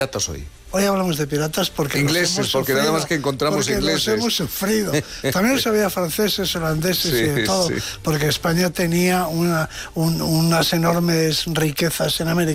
Piratas hoy. Hoy hablamos de piratas porque ingleses, porque nada más que encontramos ingleses. Los hemos sufrido. También los había franceses, holandeses y de todo, porque España tenía unas enormes riquezas en América.